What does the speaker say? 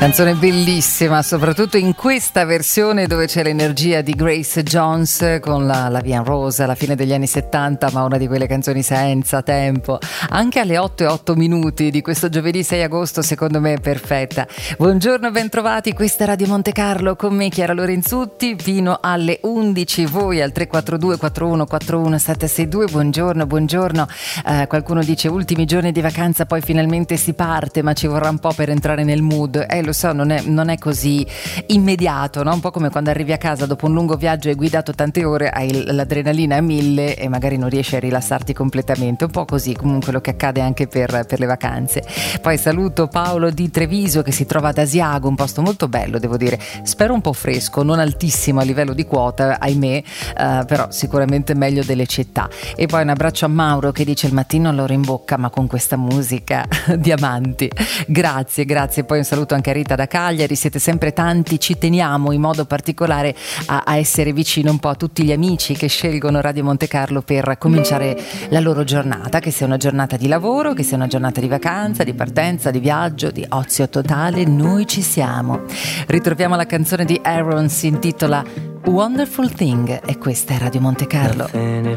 Canzone bellissima, soprattutto in questa versione dove c'è l'energia di Grace Jones con la Via Rosa alla fine degli anni 70, ma una di quelle canzoni senza tempo. Anche alle 8:08 di questo giovedì 6 agosto secondo me è perfetta. Buongiorno, bentrovati, questa è Radio Monte Carlo con me Chiara Lorenzutti fino alle 11, voi al 342 41 41 762. Buongiorno. Qualcuno dice ultimi giorni di vacanza, poi finalmente si parte, ma ci vorrà un po' per entrare nel mood. Lo so, non è così immediato, no? Un po' come quando arrivi a casa dopo un lungo viaggio e hai guidato tante ore, hai l'adrenalina a 1000 e magari non riesci a rilassarti completamente. Un po' così comunque quello che accade anche per le vacanze. Poi saluto Paolo di Treviso che si trova ad Asiago, un posto molto bello, devo dire, spero un po' fresco, non altissimo a livello di quota, ahimè, però sicuramente meglio delle città. E poi un abbraccio a Mauro che dice il mattino all'ora in bocca, ma con questa musica diamanti. Grazie. Poi un saluto anche a Rita da Cagliari, siete sempre tanti, ci teniamo in modo particolare a essere vicino un po' a tutti gli amici che scelgono Radio Monte Carlo per cominciare la loro giornata, che sia una giornata di lavoro, che sia una giornata di vacanza, di partenza, di viaggio, di ozio totale, noi ci siamo. Ritroviamo la canzone di Aaron, si intitola Wonderful Thing e questa è Radio Monte Carlo.